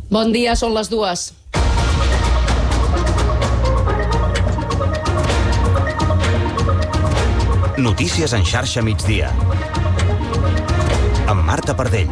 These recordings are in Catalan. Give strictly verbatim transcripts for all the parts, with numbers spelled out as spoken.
Bon dia, són les dues. Notícies en xarxa migdia. Amb Marta Pardell.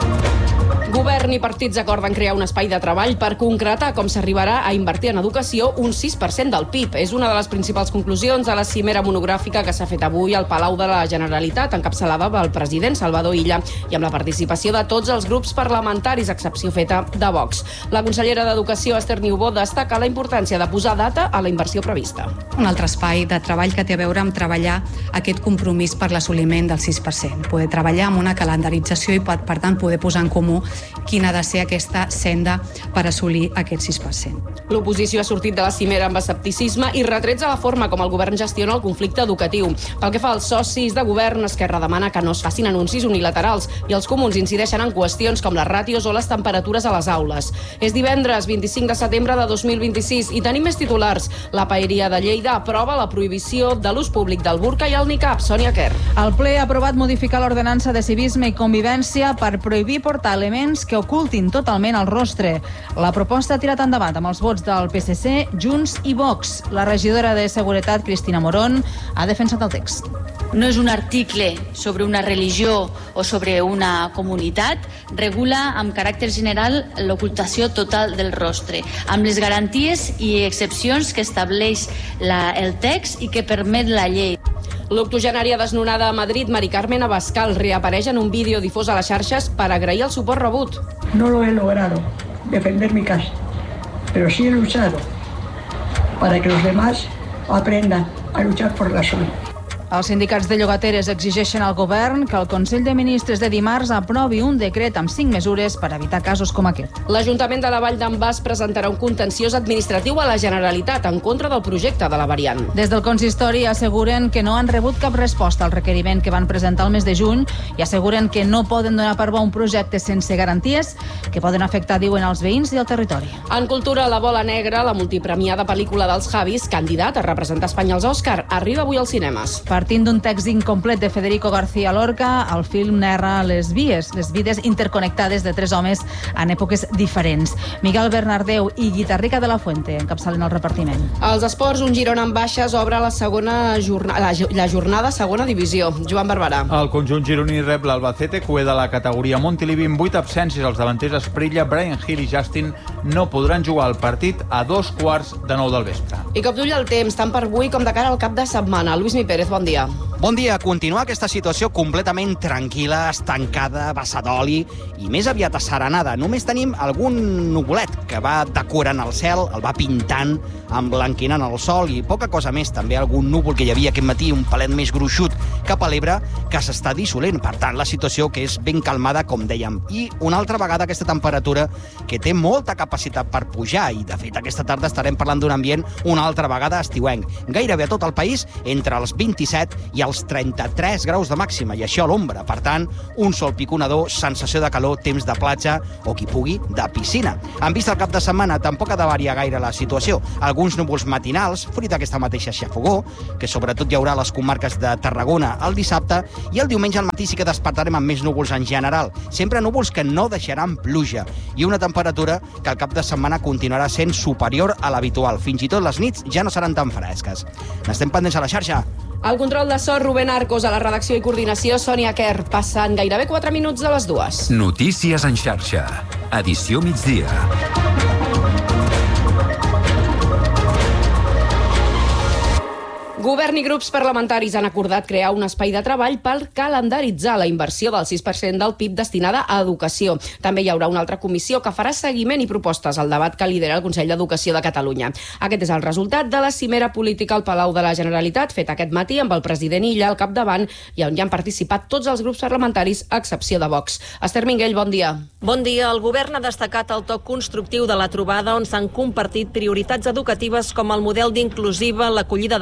Govern i partits acorden crear un espai de treball per concretar com s'arribarà a invertir en educació un sis per cent del P I B. És una de les principals conclusions de la cimera monogràfica que s'ha fet avui al Palau de la Generalitat, encapçalada pel president Salvador Illa i amb la participació de tots els grups parlamentaris, a excepció feta de Vox. La consellera d'Educació, Esther Niubó, destaca la importància de posar data a la inversió prevista. Un altre espai de treball que té a veure amb treballar aquest compromís per l'assoliment del sis per cent. Poder treballar amb una calendarització i, per tant, poder posar en comú quina ha de ser aquesta senda per assolir aquest sis per cent. L'oposició ha sortit de la cimera amb escepticisme i retrets a la forma com el govern gestiona el conflicte educatiu. Pel que fa als socis de govern, Esquerra demana que no es facin anuncis unilaterals i els comuns incideixen en qüestions com les ràtios o les temperatures a les aules. És divendres vint-i-cinc de setembre de dos mil vint-i-sis i tenim més titulars. La paeria de Lleida aprova la prohibició de l'ús públic del burca i el nicab. Sònia Quer. El ple ha aprovat modificar l'ordenança de civisme i convivència per prohibir portar elements que ocultin totalment el rostre. La proposta ha tirat endavant amb els vots del P S C, Junts i Vox. La regidora de Seguretat, Cristina Morón, ha defensat el text. No és un article sobre una religió o sobre una comunitat, regula amb caràcter general l'ocultació total del rostre, amb les garanties i excepcions que estableix la, el text i que permet la llei. L'octogenària desnonada a Madrid, Mari Carmen Abascal, reapareix en un vídeo difós a les xarxes per agrair el suport rebut. No lo he logrado defender mi casa, pero sí he luchado para que los demás aprendan a luchar por la suya. Els sindicats de llogateres exigeixen al govern que el Consell de Ministres de dimarts aprovi un decret amb cinc mesures per evitar casos com aquest. L'Ajuntament de la Vall d'en Bas presentarà un contenciós administratiu a la Generalitat en contra del projecte de la variant. Des del consistori asseguren que no han rebut cap resposta al requeriment que van presentar el mes de juny i asseguren que no poden donar per bo un projecte sense garanties que poden afectar, diuen, els veïns i el territori. En cultura, La bola negra, la multipremiada pel·lícula dels Javis, candidat a representar Espanya als Òscar, arriba avui als cinemes. Partint d'un text incomplet de Federico García Lorca, el film narra les vies, les vides interconnectades de tres homes en èpoques diferents. Miguel Bernardeu i Guitarrica de la Fuente encapçalen el repartiment. Als esports, un Girona en baixes obre la segona jornada, la, la jornada segona divisió. Joan Barberà. El conjunt gironí rep l'Albacete, cué de la categoria Montilivi, amb vuit absències. Els davanters Esprilla, Brian Hill i Justin no podran jugar el partit a dos quarts de nou del vespre. I cop d'ull al temps, tant per avui com de cara al cap de setmana. Lluís Mi Pérez, bon dia. Bon dia. Continua aquesta situació completament tranquil·la, estancada, vessa d'oli i més aviat asserenada. Només tenim algun nuvolet que va decorant el cel, el va pintant, emblanquinant el sol i poca cosa més. També algun núvol que hi havia aquest matí, un palet més gruixut cap a l'Ebre, que s'està dissolent. Per tant, la situació que és ben calmada, com dèiem. I una altra vegada aquesta temperatura que té molta capacitat per pujar i, de fet, aquesta tarda estarem parlant d'un ambient una altra vegada estiuenc. Gairebé a tot el país entre els vint-i-set i els trenta-tres graus de màxima, i això a l'ombra. Per tant, un sol piconador, sensació de calor, temps de platja o, qui pugui, de piscina. En vista el cap de setmana, tampoc ha de variar gaire la situació. Alguns núvols matinals, fruit d'aquesta mateixa xafogó, que sobretot hi haurà a les comarques de Tarragona el dissabte, i el diumenge al matí sí que despertarem amb més núvols en general. Sempre núvols que no deixaran pluja, i una temperatura que al cap de setmana continuarà sent superior a l'habitual. Fins i tot les nits ja no seran tan fresques. N'estem pendents a la xarxa. Al control de so, Rubén Arcos, a la redacció i coordinació, Sònia Quer. Passen gairebé quatre minuts de les dues. Notícies en xarxa. Edició migdia. Govern i grups parlamentaris han acordat crear un espai de treball per calendaritzar la inversió del sis per cent del P I B destinada a educació. També hi haurà una altra comissió que farà seguiment i propostes al debat que lidera el Consell d'Educació de Catalunya. Aquest és el resultat de la cimera política al Palau de la Generalitat, fet aquest matí amb el president Illa al capdavant i on hi han participat tots els grups parlamentaris, a excepció de Vox. Esther Minguell, bon dia. Bon dia. El govern ha destacat el toc constructiu de la trobada on s'han compartit prioritats educatives com el model d'inclusiva, l'acollida de nouvinguts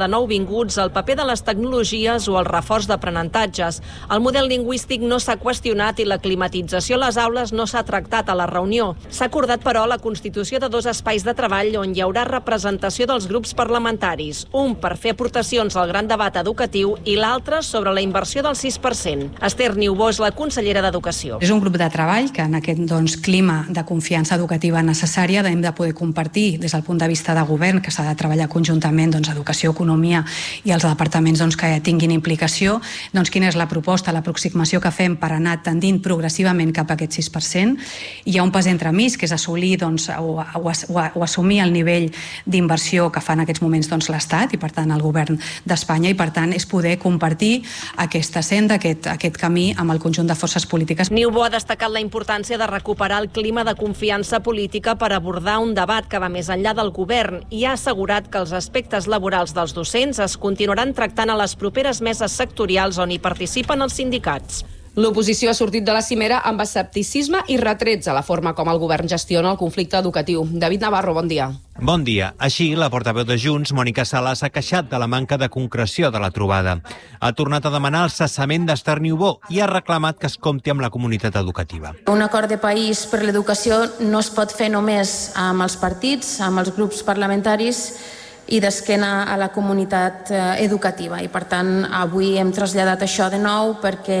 continguts, el paper de les tecnologies o el reforç d'aprenentatges. El model lingüístic no s'ha qüestionat i la climatització a les aules no s'ha tractat a la reunió. S'ha acordat, però, la constitució de dos espais de treball on hi haurà representació dels grups parlamentaris, un per fer aportacions al gran debat educatiu i l'altre sobre la inversió del sis per cent. Esther Niubó és la consellera d'Educació. És un grup de treball que en aquest doncs, clima de confiança educativa necessària hem de poder compartir des del punt de vista de govern, que s'ha de treballar conjuntament doncs, educació, economia i els departaments doncs, que tinguin implicació, doncs, quina és la proposta, l'aproximació que fem per anar tendint progressivament cap a aquest sis per cent. Hi ha un pas entremig, que és assolir doncs, o, o, o, o assumir el nivell d'inversió que fa en aquests moments doncs, l'Estat i per tant el govern d'Espanya i per tant és poder compartir aquesta senda, aquest, aquest camí amb el conjunt de forces polítiques. Niubó ha destacat la importància de recuperar el clima de confiança política per abordar un debat que va més enllà del govern i ha assegurat que els aspectes laborals dels docents es continuaran tractant a les properes meses sectorials on hi participen els sindicats. L'oposició ha sortit de la cimera amb escepticisme i retrets a la forma com el govern gestiona el conflicte educatiu. David Navarro, bon dia. Bon dia. Així, la portaveu de Junts, Mònica Sala, s'ha queixat de la manca de concreció de la trobada. Ha tornat a demanar el cessament d'Esther Niubó i ha reclamat que es compti amb la comunitat educativa. Un acord de país per l'educació no es pot fer només amb els partits, amb els grups parlamentaris i d'esquena a la comunitat educativa. I, per tant, avui hem traslladat això de nou perquè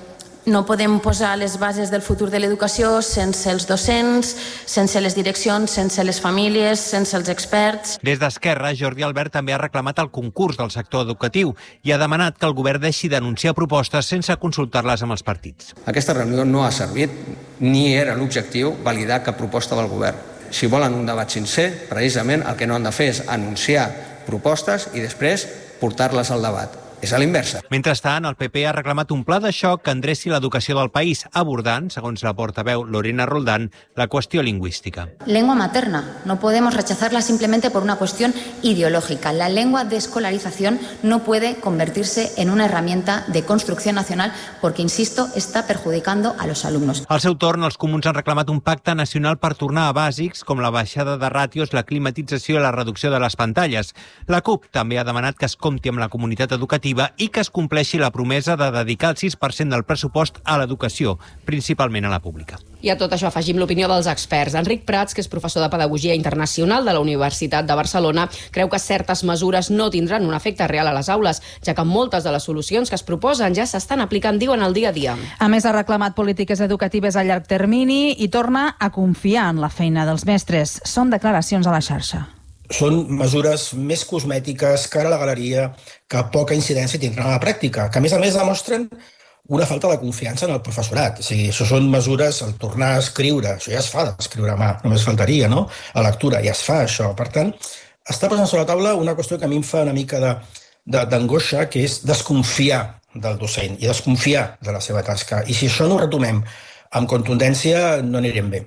no podem posar les bases del futur de l'educació sense els docents, sense les direccions, sense les famílies, sense els experts. Des d'Esquerra, Jordi Albert també ha reclamat el concurs del sector educatiu i ha demanat que el govern deixi d'anunciar propostes sense consultar-les amb els partits. Aquesta reunió no ha servit ni era l'objectiu validar cap proposta del govern. Si volen un debat sincer, precisament el que no han de fer és anunciar propostes i després portar-les al debat. És a l'inversa. Mentrestant, el P P ha reclamat un pla de xoc que endreci l'educació del país, abordant, segons la portaveu Lorena Roldán, la qüestió lingüística. Lengua materna. No podemos rechazarla simplemente por una cuestión ideológica. La lengua de escolarización no puede convertirse en una herramienta de construcción nacional porque, insisto, está perjudicando a los alumnos. Al seu torn, els comuns han reclamat un pacte nacional per tornar a bàsics com la baixada de ràtios, la climatització i la reducció de les pantalles. La CUP també ha demanat que es compti amb la comunitat educativa i que es compleixi la promesa de dedicar el sis per cent del pressupost a l'educació, principalment a la pública. I a tot això afegim l'opinió dels experts. Enric Prats, que és professor de Pedagogia Internacional de la Universitat de Barcelona, creu que certes mesures no tindran un efecte real a les aules, ja que moltes de les solucions que es proposen ja s'estan aplicant, diuen, al dia a dia. A més, ha reclamat polítiques educatives a llarg termini i torna a confiar en la feina dels mestres. Són declaracions a la xarxa. Són mesures més cosmètiques, cara a la galeria, que poca incidència tindran a la pràctica, que a més a més demostren una falta de confiança en el professorat. O sigui, això són mesures, el tornar a escriure, això ja es fa d'escriure a mà, només faltaria, no? A lectura, ja es fa això. Per tant, està posant sobre la taula una qüestió que a mi em fa una mica de, de, d'angoixa, que és desconfiar del docent i desconfiar de la seva tasca. I si això no ho retomem amb contundència, no anirem bé.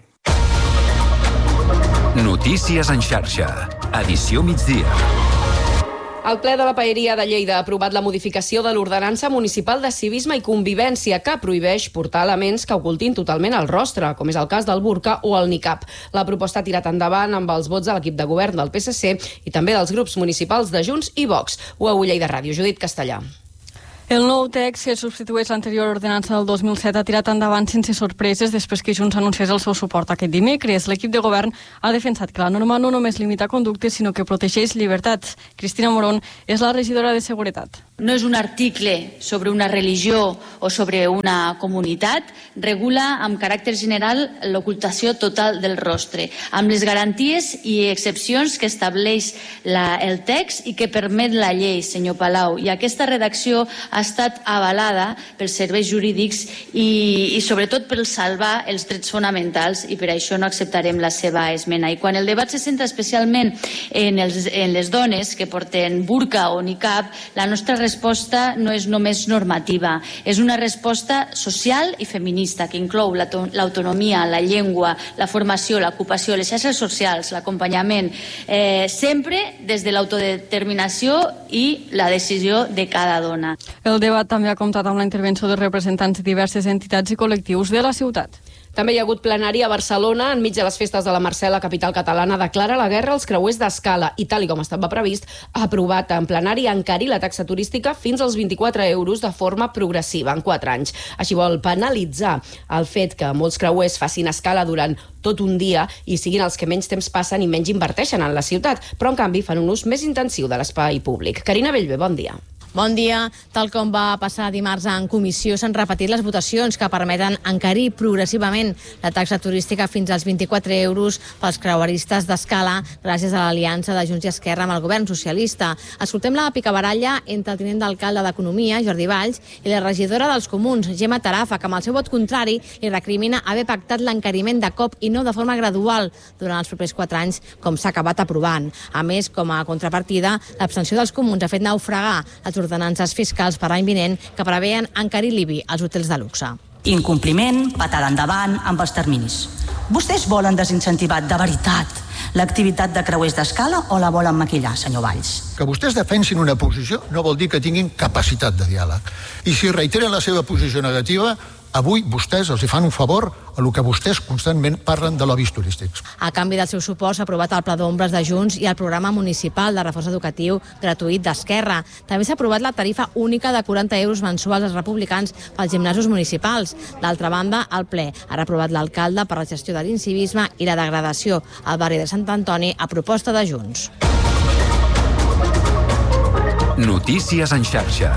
Notícies en xarxa. Edició migdia. El ple de la Paeria de Lleida ha aprovat la modificació de l'Ordenança Municipal de Civisme i Convivència que prohibeix portar elements que ocultin totalment el rostre, com és el cas del burca o el niqab. La proposta ha tirat endavant amb els vots de l'equip de govern del P S C i també dels grups municipals de Junts i Vox. Ho a Lleida Ràdio, Judit Castellà. El nou text que substitueix l'anterior ordenança del dos mil set ha tirat endavant sense sorpreses després que Junts anunciés el seu suport aquest dimecres. L'equip de govern ha defensat que la norma no només limita conductes, sinó que protegeix llibertats. Cristina Morón és la regidora de Seguretat. No és un article sobre una religió o sobre una comunitat, regula amb caràcter general l'ocultació total del rostre, amb les garanties i excepcions que estableix la, el text i que permet la llei, senyor Palau. I aquesta redacció ha estat avalada pels serveis jurídics i, i sobretot per salvar els drets fonamentals i per això no acceptarem la seva esmena. I quan el debat se centra especialment en, els, en les dones que porten burca o niqab, la nostra resposta no és només normativa, és una resposta social i feminista que inclou l'autonomia, la llengua, la formació, l'ocupació, les xarxes socials, l'acompanyament, eh, sempre des de l'autodeterminació i la decisió de cada dona. El debat també ha comptat amb la intervenció de representants de diverses entitats i col·lectius de la ciutat. També hi ha hagut plenari a Barcelona. Enmig de les festes de la Mercè, la capital catalana declara la guerra als creuers d'escala i, tal i com estava previst, ha aprovat en plenari encarir la taxa turística fins als vint-i-quatre euros de forma progressiva en quatre anys. Així vol penalitzar el fet que molts creuers facin escala durant tot un dia i siguin els que menys temps passen i menys inverteixen en la ciutat, però en canvi fan un ús més intensiu de l'espai públic. Carina Bellver, bon dia. Bon dia. Tal com va passar dimarts en comissió, s'han repetit les votacions que permeten encarir progressivament la taxa turística fins als vint-i-quatre euros pels creueristes d'escala gràcies a l'aliança de Junts i Esquerra amb el govern socialista. Escoltem la picabaralla entre el tinent d'alcalde d'Economia, Jordi Valls, i la regidora dels Comuns, Gemma Tarafa, que amb el seu vot contrari li recrimina haver pactat l'encariment de cop i no de forma gradual durant els propers quatre anys, com s'ha acabat aprovant. A més, com a contrapartida, l'abstenció dels Comuns ha fet naufragar les ordenances fiscals per l'any vinent que preveien encarir l'I B I als hotels de luxe. Incompliment, patada endavant amb els terminis. Vostès volen desincentivar de veritat l'activitat de creuers d'escala o la volen maquillar, senyor Valls? Que vostès defensin una posició no vol dir que tinguin capacitat de diàleg. I si reiteren la seva posició negativa, avui vostès els hi fan un favor a lo que vostès constantment parlen de lobbies turístics. A canvi del seu suport s'ha aprovat el Pla d'Ombres de Junts i el programa municipal de reforç educatiu gratuït d'Esquerra. També s'ha aprovat la tarifa única de quaranta euros mensuals als republicans pels gimnasos municipals. D'altra banda, el ple ha aprovat l'alcalde per la gestió de l'incivisme i la degradació al barri de Sant Antoni a proposta de Junts. Notícies en xarxa.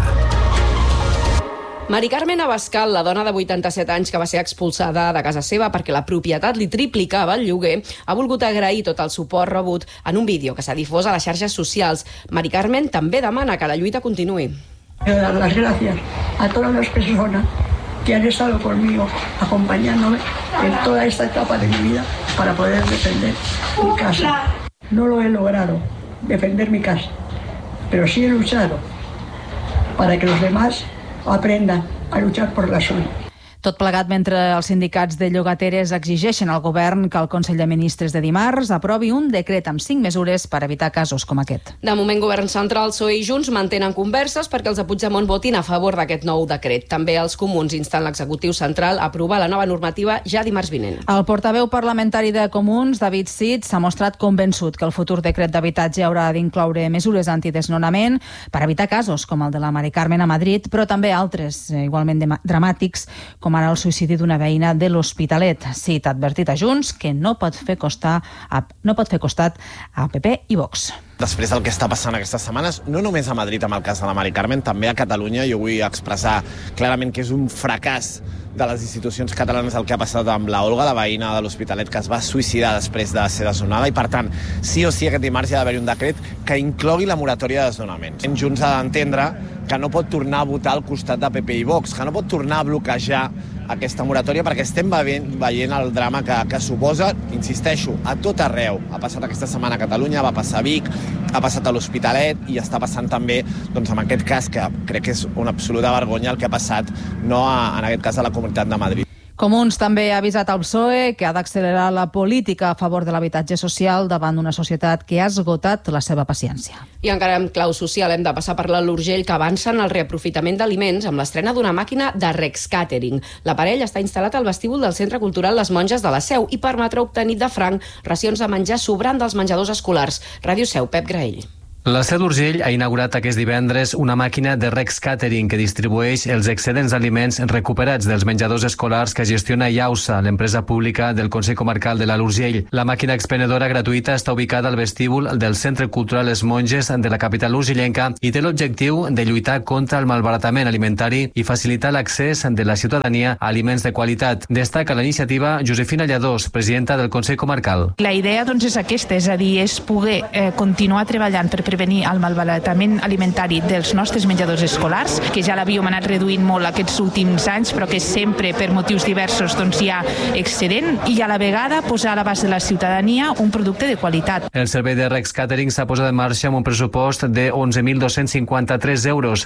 Mari Carmen Abascal, la dona de vuitanta-set anys que va ser expulsada de casa seva perquè la propietat li triplicava el lloguer, ha volgut agrair tot el suport rebut en un vídeo que s'ha difós a les xarxes socials. Mari Carmen també demana que la lluita continuï. Quiero dar las gracias a todas las personas que han estado conmigo, acompañándome en toda esta etapa de mi vida para poder defender mi casa. No lo he logrado, defender mi casa, pero sí he luchado para que los demás aprendan a luchar por la suya. Tot plegat mentre els sindicats de llogateres exigeixen al govern que el Consell de Ministres de dimarts aprovi un decret amb cinc mesures per evitar casos com aquest. De moment, Govern Central, P S O E i Junts mantenen converses perquè els de Puigdemont votin a favor d'aquest nou decret. També els comuns insten l'executiu central a aprovar la nova normativa ja dimarts vinent. El portaveu parlamentari de Comuns, David Cid, s'ha mostrat convençut que el futur decret d'habitatge haurà d'incloure mesures antidesnonament per evitar casos com el de la Mari Carmen a Madrid, però també altres igualment dramàtics, com com ara el suïcidi d'una veïna de l'Hospitalet. Cid ha advertit a Junts que no pot fer costar a, no pot fer costat a P P i Vox. Després del que està passant aquestes setmanes, no només a Madrid amb el cas de la Mari Carmen, també a Catalunya, jo vull expressar clarament que és un fracàs de les institucions catalanes el que ha passat amb la Olga, la veïna de l'Hospitalet, que es va suïcidar després de ser desnonada, i per tant, sí o sí aquest dimarts hi ha d'haver un decret que inclogui la moratòria de desnonaments. Junts ha d'entendre que no pot tornar a votar al costat de P P i Vox, que no pot tornar a bloquejar aquesta moratòria perquè estem veient el drama que, que suposa, insisteixo, a tot arreu. Ha passat aquesta setmana a Catalunya, va passar a Vic, ha passat a l'Hospitalet i està passant també doncs, en aquest cas, que crec que és una absoluta vergonya el que ha passat, no a, en aquest cas a la Comunitat de Madrid. Comuns també ha avisat al P S O E que ha d'accelerar la política a favor de l'habitatge social davant d'una societat que ha esgotat la seva paciència. I encara en clau social hem de passar per la l'Urgell, que avança en el reaprofitament d'aliments amb l'estrena d'una màquina de Rex Catering. L'aparell està instal·lat al vestíbul del Centre Cultural Les Monges de la Seu i permetrà obtenir de franc racions de menjar sobrant dels menjadors escolars. Ràdio Seu, Pep Graell. La Seu d'Urgell ha inaugurat aquest divendres una màquina de Rex Catering que distribueix els excedents d'aliments recuperats dels menjadors escolars que gestiona IAUSA, l'empresa pública del Consell Comarcal de l'Alt Urgell. La màquina expenedora gratuïta està ubicada al vestíbul del Centre Cultural Les Monges de la capital urgellenca i té l'objectiu de lluitar contra el malbaratament alimentari i facilitar l'accés de la ciutadania a aliments de qualitat. Destaca la iniciativa Josefina Lladós, presidenta del Consell Comarcal. La idea doncs, és aquesta, és a dir, és poder eh, continuar treballant per prevenir el malbaratament alimentari dels nostres menjadors escolars, que ja l'havíem anat reduint molt aquests últims anys, però que sempre per motius diversos doncs, hi ha excedent, i a la vegada posar a l'abast de la ciutadania un producte de qualitat. El servei de Rex Catering s'ha posat en marxa amb un pressupost de onze mil dos-cents cinquanta-tres euros.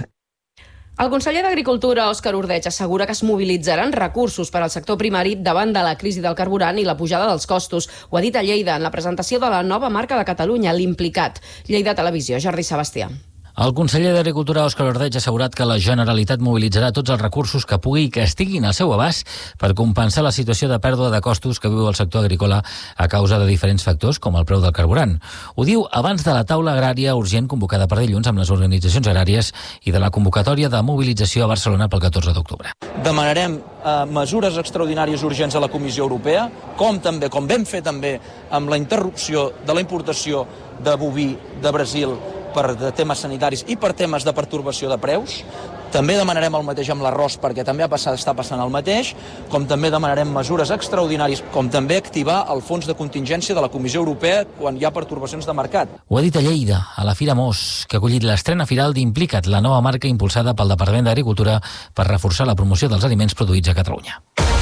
El conseller d'Agricultura, Òscar Ordeig, assegura que es mobilitzaran recursos per al sector primari davant de la crisi del carburant i la pujada dels costos. Ho ha dit a Lleida en la presentació de la nova marca de Catalunya, l'Implicat. Lleida Televisió, Jordi Sebastià. El conseller d'Agricultura, Òscar Ordeig, ha assegurat que la Generalitat mobilitzarà tots els recursos que pugui i que estiguin al seu abast per compensar la situació de pèrdua de costos que viu el sector agrícola a causa de diferents factors, com el preu del carburant. Ho diu abans de la taula agrària urgent convocada per dilluns amb les organitzacions agràries i de la convocatòria de mobilització a Barcelona pel catorze d'octubre. Demanarem eh, mesures extraordinàries urgents a la Comissió Europea, com també, com vam fer també amb la interrupció de la importació de boví de Brasil per temes sanitaris i per temes de pertorbació de preus. També demanarem el mateix amb l'arròs, perquè també ha passat, està passant el mateix, com també demanarem mesures extraordinàries, com també activar el fons de contingència de la Comissió Europea quan hi ha pertorbacions de mercat. Ho ha dit a Lleida, a la Fira Mos, que ha acollit l'estrena firal d'Implica't, la nova marca impulsada pel Departament d'Agricultura per reforçar la promoció dels aliments produïts a Catalunya.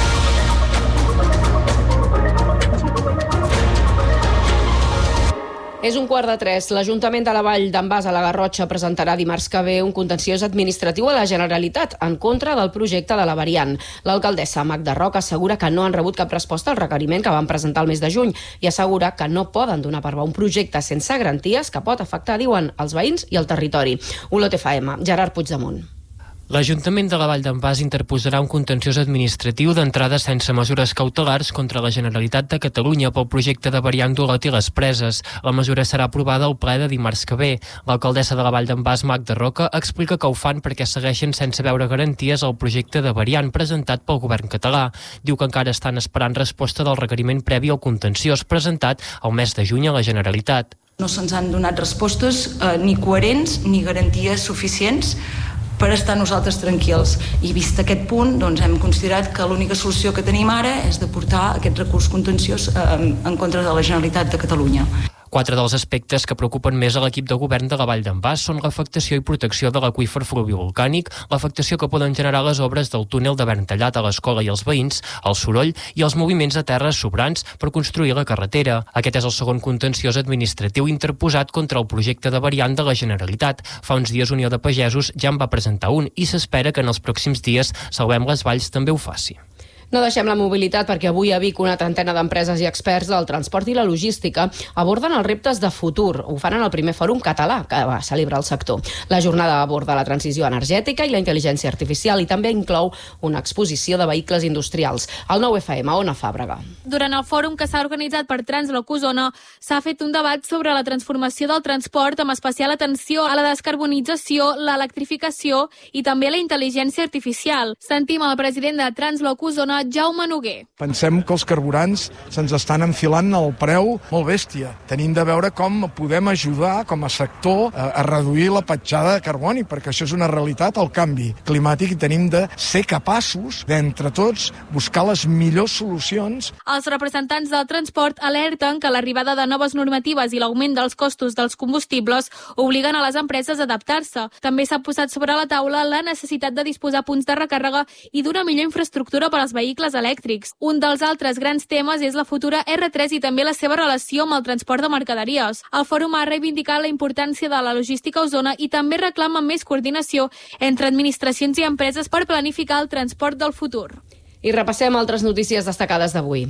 És un quart de tres. L'Ajuntament de la Vall d'en Bas a la Garrotxa presentarà dimarts que ve un contenciós administratiu a la Generalitat en contra del projecte de la variant. L'alcaldessa Magda Roca assegura que no han rebut cap resposta al requeriment que van presentar el mes de juny i assegura que no poden donar per bo un projecte sense garanties que pot afectar, diuen, els veïns i el territori. Olot F M, Gerard Puigdemunt. L'Ajuntament de la Vall d'en Bas interposarà un contenciós administratiu d'entrada sense mesures cautelars contra la Generalitat de Catalunya pel projecte de variant d'Olot i les Preses. La mesura serà aprovada al ple de dimarts que ve. L'alcaldessa de la Vall d'en Bas, Magda Roca, explica que ho fan perquè segueixen sense veure garanties al projecte de variant presentat pel govern català. Diu que encara estan esperant resposta del requeriment previ al contenciós presentat al mes de juny a la Generalitat. No se'ns han donat respostes eh, ni coherents ni garanties suficients per estar nosaltres tranquils. I vist aquest punt, doncs hem considerat que l'única solució que tenim ara és de portar aquest recurs contenciós eh, en contra de la Generalitat de Catalunya. Quatre dels aspectes que preocupen més a l'equip de govern de la Vall d'en Bas són l'afectació i protecció de l'aqüífer fluvivolcànic, l'afectació que poden generar les obres del túnel de Verntallat a l'escola i els veïns, el soroll i els moviments de terres sobrants per construir la carretera. Aquest és el segon contenciós administratiu interposat contra el projecte de variant de la Generalitat. Fa uns dies Unió de Pagesos ja en va presentar un i s'espera que en els pròxims dies Salvem les Valls també ho faci. No deixem la mobilitat perquè avui a Vic una trentena d'empreses i experts del transport i la logística aborden els reptes de futur. Ho fan en el primer fòrum català que va celebrar el sector. La jornada aborda la transició energètica i la intel·ligència artificial i també inclou una exposició de vehicles industrials. El nou F M, Ona Fàbrega. Durant el fòrum que s'ha organitzat per Transloc Osona s'ha fet un debat sobre la transformació del transport amb especial atenció a la descarbonització, l'electrificació i també la intel·ligència artificial. Sentim el president de Transloc Osona, Jaume Noguer. Pensem que els carburants se'ns estan enfilant al preu molt bèstia. Tenim de veure com podem ajudar com a sector a, a reduir la petjada de carboni, perquè això és una realitat, el canvi climàtic, i tenim de ser capaços d'entre tots buscar les millors solucions. Els representants del transport alerten que l'arribada de noves normatives i l'augment dels costos dels combustibles obliguen a les empreses a adaptar-se. També s'ha posat sobre la taula la necessitat de disposar punts de recàrrega i d'una millor infraestructura per als vehicles elèctrics. Un dels altres grans temes és la futura R tres i també la seva relació amb el transport de mercaderies. El fòrum ha reivindicat la importància de la logística a Osona i també reclama més coordinació entre administracions i empreses per planificar el transport del futur. I repassem altres notícies destacades d'avui.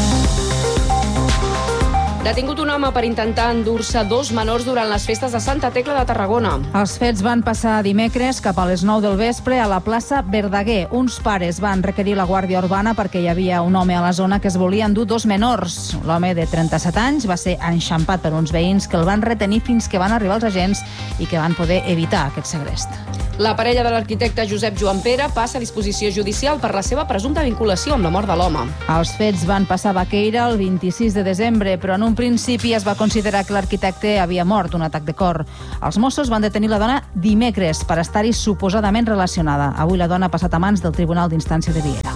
Detingut un home per intentar endur-se dos menors durant les festes de Santa Tecla de Tarragona. Els fets van passar dimecres cap a les nou del vespre a la plaça Verdaguer. Uns pares van requerir la Guàrdia Urbana perquè hi havia un home a la zona que es volia endur dos menors. L'home de trenta-set anys va ser enxampat per uns veïns que el van retenir fins que van arribar els agents i que van poder evitar aquest segrest. La parella de l'arquitecte Josep Joan Pere passa a disposició judicial per la seva presumpta vinculació amb la mort de l'home. Els fets van passar a Baqueira el vint-i-sis de desembre, però en un principi es va considerar que l'arquitecte havia mort d'un atac de cor. Els Mossos van detenir la dona dimecres per estar-hi suposadament relacionada. Avui la dona ha passat a mans del Tribunal d'Instància de Viera.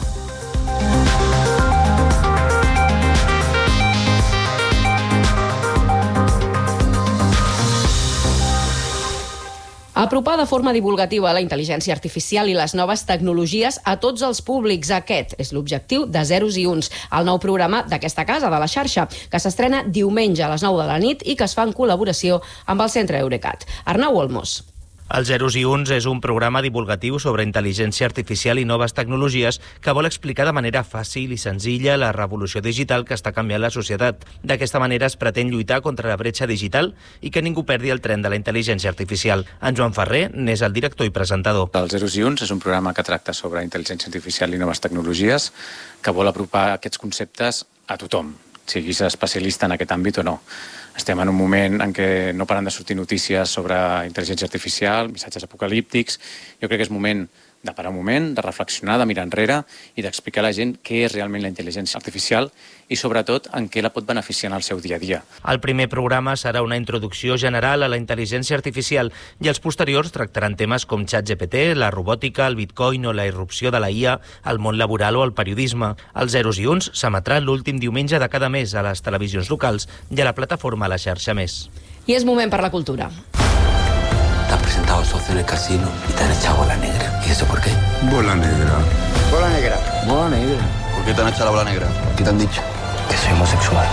Apropar de forma divulgativa la intel·ligència artificial i les noves tecnologies a tots els públics. Aquest és l'objectiu de Zeros i Uns, el nou programa d'aquesta casa, de la xarxa, que s'estrena diumenge a les nou de la nit i que es fa en col·laboració amb el Centre Eurecat. Arnau Olmos. Els zeros i uns és un programa divulgatiu sobre intel·ligència artificial i noves tecnologies que vol explicar de manera fàcil i senzilla la revolució digital que està canviant la societat. D'aquesta manera es pretén lluitar contra la bretxa digital i que ningú perdi el tren de la intel·ligència artificial. En Joan Ferrer n'és el director i presentador. Els zeros i uns és un programa que tracta sobre intel·ligència artificial i noves tecnologies que vol apropar aquests conceptes a tothom, siguis especialista en aquest àmbit o no. Estem en un moment en què no paren de sortir notícies sobre intel·ligència artificial, missatges apocalíptics. Jo crec que és moment de parar un moment, de reflexionar, de mirar enrere i d'explicar a la gent què és realment la intel·ligència artificial i, sobretot, en què la pot beneficiar en el seu dia a dia. El primer programa serà una introducció general a la intel·ligència artificial i els posteriors tractaran temes com ChatGPT, la robòtica, el bitcoin o la irrupció de la I A, el món laboral o el periodisme. Els zeros i uns s'emetrà l'últim diumenge de cada mes a les televisions locals i a la plataforma La Xarxa Més. I és moment per la cultura. Te has presentado al socio en el casino y te han echado bola negra. ¿Y eso por qué? Bola negra. Bola negra. Bola negra. ¿Por qué te han echado la bola negra? ¿Qué te han dicho? Que soy homosexual.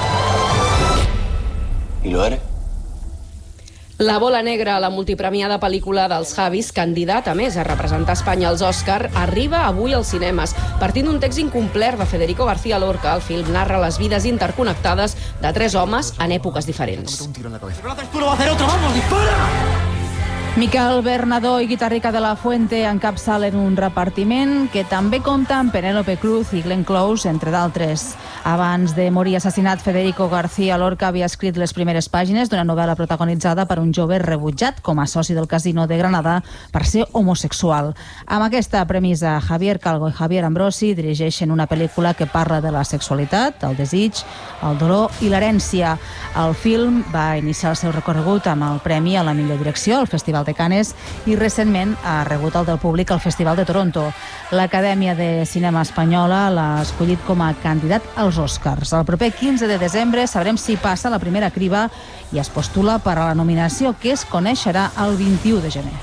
¿Y lo eres? La bola negra, la multipremiada pel·lícula dels Javis, candidat a més a representar Espanya als Òscar, arriba avui als cinemes. Partint d'un text incomplert de Federico García Lorca, el film narra les vides interconnectades de tres homes en èpoques diferents. Si no lo haces tú, lo va a hacer otro. ¡Vamos, dispara! Miquel Bernadó i Guitarrica de la Fuente encapçalen un repartiment que també compta amb Penélope Cruz i Glenn Close, entre d'altres. Abans de morir assassinat, Federico García Lorca havia escrit les primeres pàgines d'una novel·la protagonitzada per un jove rebutjat com a soci del casino de Granada per ser homosexual. Amb aquesta premissa, Javier Calvo i Javier Ambrosi dirigeixen una pel·lícula que parla de la sexualitat, el desig, el dolor i l'herència. El film va iniciar el seu recorregut amb el Premi a la millor direcció al Festival de Canes i recentment ha rebut el del públic al Festival de Toronto. L'Acadèmia de Cinema Espanyola l'ha escollit com a candidat als Oscars. El proper quinze de desembre sabrem si passa la primera criba i es postula per a la nominació, que es coneixerà el vint-i-u de gener.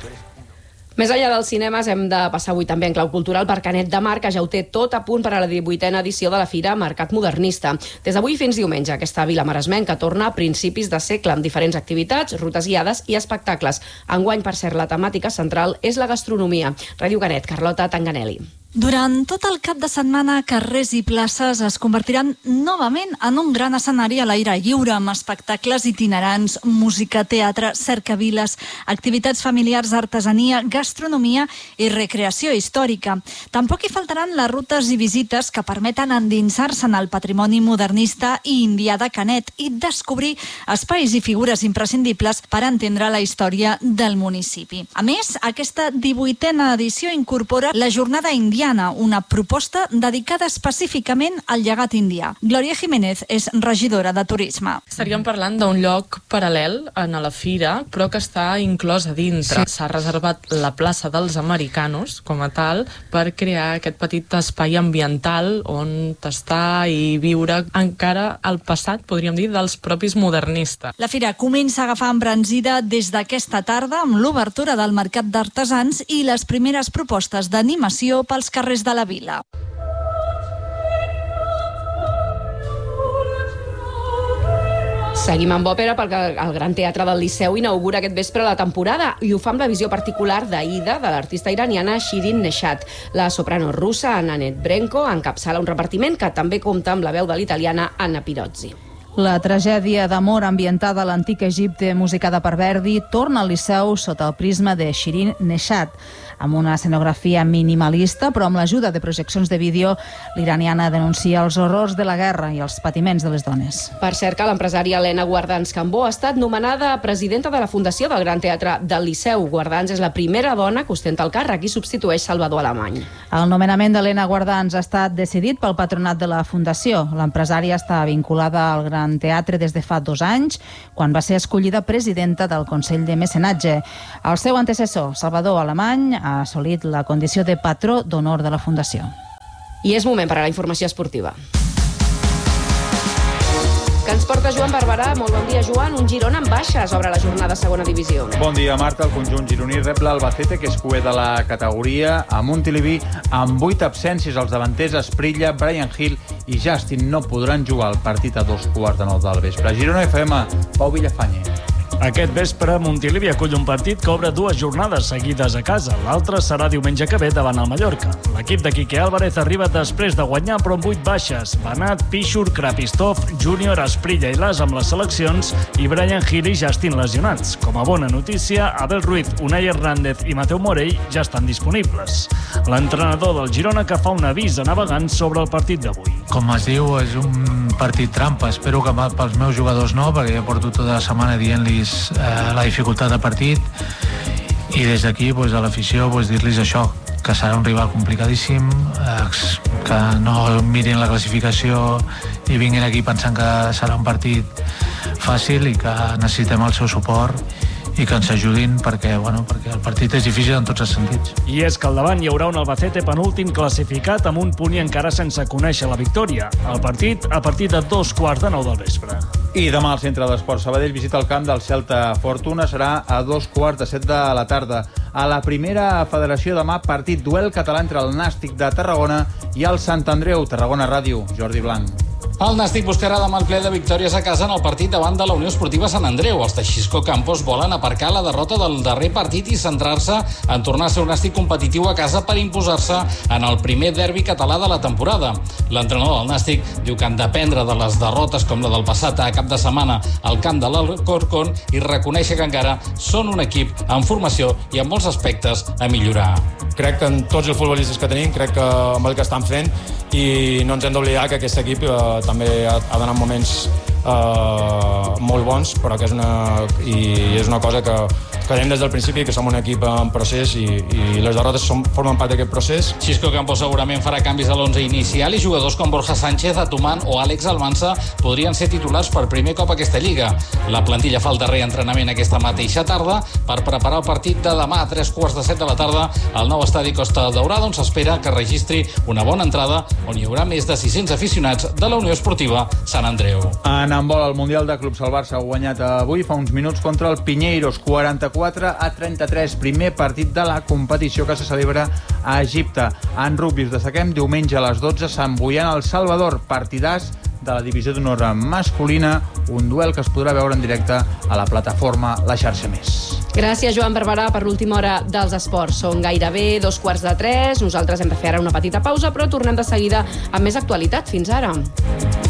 Més enllà dels cinemes, hem de passar avui també en clau cultural per Canet de Mar, que ja ho té tot a punt per a la divuitena edició de la Fira Mercat Modernista. Des d'avui fins diumenge, aquesta vila maresmenca torna a principis de segle amb diferents activitats, rutes guiades i espectacles. Enguany, per cert, la temàtica central és la gastronomia. Ràdio Canet, Carlota Tanganelli. Durant tot el cap de setmana, carrers i places es convertiran novament en un gran escenari a l'aire lliure, amb espectacles itinerants, música, teatre, cercaviles, activitats familiars, artesania, gastronomia i recreació històrica. Tampoc hi faltaran les rutes i visites que permeten endinsar-se en el patrimoni modernista i indià de Canet i descobrir espais i figures imprescindibles per entendre la història del municipi. A més, aquesta divuitena edició incorpora la jornada indiana, una proposta dedicada específicament al llegat indià. Glòria Jiménez és regidora de Turisme. Estaríem parlant d'un lloc paral·lel a la fira, però que està inclòs a dintre. S'ha sí. reservat la plaça dels Americanos, com a tal, per crear aquest petit espai ambiental on tastar i viure encara el passat, podríem dir, dels propis modernistes. La fira comença a agafar embranzida des d'aquesta tarda amb l'obertura del Mercat d'Artesans i les primeres propostes d'animació pels carrers de la vila. Seguim amb òpera perquè el Gran Teatre del Liceu inaugura aquest vespre la temporada i ho fa amb la visió particular d'Aida, de l'artista iraniana Shirin Neshat. La soprano russa Annette Brenko encapçala un repartiment que també compta amb la veu de l'italiana Anna Pirozzi. La tragèdia d'amor ambientada a l'antic Egipte, musicada per Verdi, torna al Liceu sota el prisma de Shirin Neshat. Amb una escenografia minimalista, però amb l'ajuda de projeccions de vídeo, l'iraniana denuncia els horrors de la guerra i els patiments de les dones. Per cert, que l'empresària Helena Guardans Cambó ha estat nomenada presidenta de la Fundació del Gran Teatre del Liceu. Guardans és la primera dona que ostenta el càrrec i substitueix Salvador Alemany. El nomenament d'Helena Guardans ha estat decidit pel patronat de la Fundació. L'empresària està vinculada al Gran Teatre des de fa dos anys, quan va ser escollida presidenta del Consell de Mecenatge. El seu antecessor, Salvador Alemany, ha assolit la condició de patró d'honor de la Fundació. I és moment per a la informació esportiva. Que ens porta Joan Barberà. Molt bon dia, Joan. Un Girona en baixes obre la jornada a segona divisió. Bon dia, Marta. El conjunt gironí rep l'Albacete, que és cuer de la categoria, a Montilivi, amb vuit absències. Els davanters Esprilla, Brian Hill i Justin no podran jugar el partit a dos quarts de nou del vespre. Girona F M, Pau Villafañe. Aquest vespre, Montilivi acull un partit que obre dues jornades seguides a casa. L'altre serà diumenge que ve davant el Mallorca. L'equip de Quique Álvarez arriba després de guanyar, però amb vuit baixes. Banat, Pichur, Krapistov, Júnior, Asprilla i Las amb les seleccions i Brian Hill i Justin lesionats. Com a bona notícia, Abel Ruiz, Unai Hernández i Mateu Morell ja estan disponibles. L'entrenador del Girona que fa un avís a navegants sobre el partit d'avui. Com es diu, és un partit trampa. Espero que pels meus jugadors no, perquè ja porto tota la setmana dient-los eh, la dificultat de partit, i des d'aquí pues, a l'afició pues, dir-los això, que serà un rival complicadíssim, eh, que no mirin la classificació i vinguin aquí pensant que serà un partit fàcil i que necessitem el seu suport i que ens ajudin perquè, bueno, perquè el partit és difícil en tots els sentits. I és que al davant hi haurà un Albacete penúltim classificat amb un punt i encara sense conèixer la victòria. El partit a partir de dos quarts de nou del vespre. I demà al Centre d'Esport Sabadell visita el camp del Celta Fortuna. Serà a dos quarts de set de la tarda. A la primera federació demà, partit duel català entre el Nàstic de Tarragona i el Sant Andreu. Tarragona Ràdio, Jordi Blanc. El Nàstic buscarà demà el ple de victòries a casa en el partit davant de la Unió Esportiva Sant Andreu. Els de Xisco Campos volen aparcar la derrota del darrer partit i centrar-se en tornar a ser un Nàstic competitiu a casa per imposar-se en el primer derbi català de la temporada. L'entrenador del Nàstic diu que han d'aprendre de les derrotes com la del passat a cap de setmana al camp de l'Alcorcón i reconèixer que encara són un equip en formació i en molts aspectes a millorar. Crec que en tots els futbolistes que tenim, crec que amb el que estan fent, i no ens hem d'oblidar que aquest equip eh, també ha, ha d'anar en moments eh, molt bons, però que és una, i és una cosa que, que dèiem des del principi, que som un equip en procés i, i les derrotes som, formen part d'aquest procés. Xisco Campos segurament farà canvis a l'onze inicial i jugadors com Borja Sánchez, Atuman o Àlex Almansa podrien ser titulars per primer cop a aquesta lliga. La plantilla fa el darrer entrenament aquesta mateixa tarda per preparar el partit de demà a tres quarts de set de la tarda al nou estadi Costa Daurada, on s'espera que registri una bona entrada, on hi haurà més de sis-cents aficionats de la Unió Esportiva Sant Andreu. En handbol, el Mundial de Clubs, el Barça ha guanyat avui fa uns minuts contra el Pinheiros, quaranta-quatre a trenta-tres, primer partit de la competició que se celebra a Egipte. En rugbi us destaquem diumenge a les dotze, Sant Boian al Salvador, partidàs de la divisió d'honor masculina, un duel que es podrà veure en directe a la plataforma La Xarxa Més. Gràcies, Joan Barberà, per l'última hora dels esports. Són gairebé dos quarts de tres. Nosaltres hem de fer ara una petita pausa, però tornem de seguida amb més actualitat. Fins ara.